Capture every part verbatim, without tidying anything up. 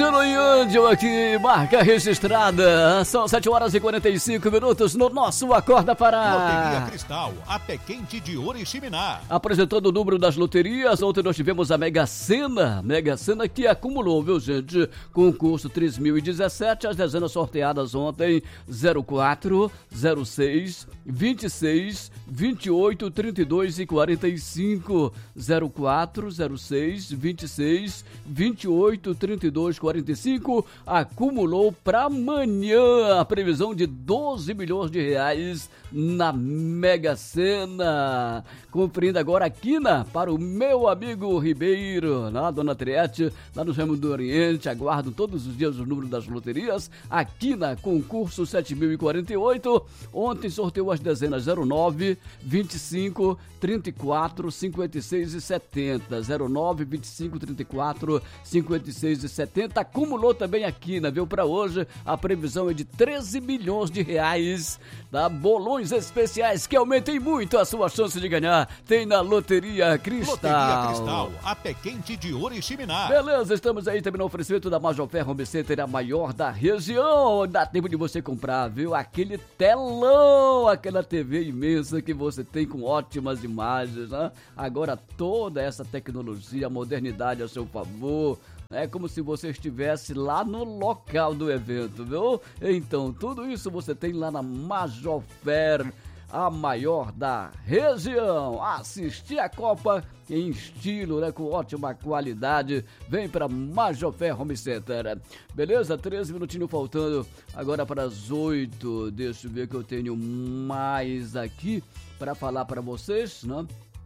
Danilo e Ândio aqui, marca registrada. São sete horas e quarenta e cinco minutos no nosso Acorda Pará. Loteria Cristal, a pé quente de Oriximiná. Apresentando o número das loterias, ontem nós tivemos a Mega Sena. Mega Sena que acumulou, viu gente? Concurso três mil e dezessete, as dezenas sorteadas ontem: zero quatro, zero seis, vinte e seis, vinte e oito, trinta e dois e quarenta e cinco. zero quatro, zero seis, vinte e seis, vinte e oito, trinta e dois, quarenta e cinco, acumulou para amanhã a previsão de doze milhões de reais na Mega Sena. Conferindo agora a quina para o meu amigo Ribeiro, na Dona Triete, lá no Ramo do Oriente. Aguardo todos os dias o número das loterias. A quina, concurso sete mil e quarenta e oito. Ontem sorteou as dezenas zero nove, vinte e cinco, trinta e quatro, cinquenta e seis e setenta. zero nove, vinte e cinco, trinta e quatro, cinquenta e seis e setenta. Acumulou também a quina, viu? Para hoje a previsão é de treze milhões de reais. Tá? Bolões especiais que aumentem muito a sua chance de ganhar. Tem na Loteria Cristal. Loteria Cristal, a pé quente de Oriximiná. Beleza, estamos aí também no oferecimento da Major Ferro Home Center, a maior da região. Dá tempo de você comprar, viu? Aquele telão, aquela T V imensa que você tem com ótimas imagens, né? Agora toda essa tecnologia, modernidade a seu favor. É como se você estivesse lá no local do evento, viu? Então, tudo isso você tem lá na Major Ferro, a maior da região. Assistir a Copa em estilo, né? Com ótima qualidade. Vem para Major Ferro Home Center. Beleza? treze minutinhos faltando agora para as oito. Deixa eu ver que eu tenho mais aqui para falar para vocês, né?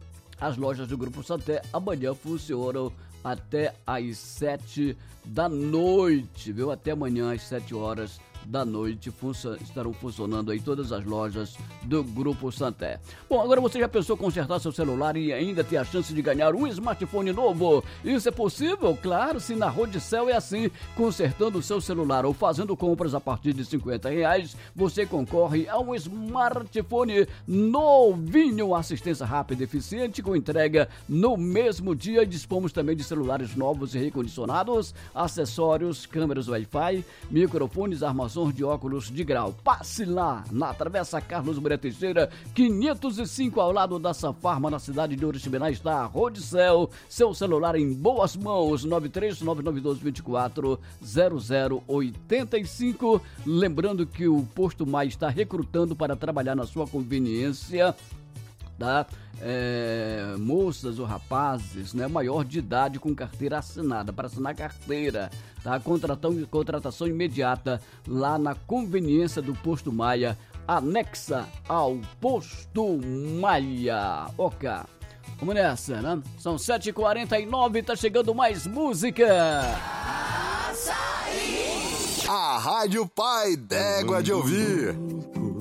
As lojas do Grupo Santé amanhã funcionam até às sete da noite, viu? Até amanhã às sete horas da noite funcio- estarão funcionando aí todas as lojas do Grupo Santé. Bom, agora você já pensou em consertar seu celular e ainda ter a chance de ganhar um smartphone novo? Isso é possível? Claro, se na Rodicel é assim. Consertando o seu celular ou fazendo compras a partir de cinquenta reais, você concorre a um smartphone novinho, assistência rápida e eficiente com entrega no mesmo dia. Dispomos também de celulares novos e recondicionados, acessórios, câmeras Wi-Fi, microfones, armações de óculos de grau. Passe lá na Travessa Carlos Moreira Teixeira, quinhentos e cinco, ao lado da Safarma, na cidade de Oriximiná, está a Rodicel. Seu celular em boas mãos. Nove três nove nove dois, dois quatro, zero zero oito cinco. Lembrando que o Posto Mais está recrutando para trabalhar na sua conveniência, tá? É, moças ou rapazes, né, maior de idade com carteira assinada, para assinar carteira, tá? Contratação, contratação imediata lá na conveniência do Posto Maia, anexa ao Posto Maia. Ok, vamos nessa, né? São sete e quarenta e nove, tá chegando mais música. A Rádio Pai d'Égua de Ouvir.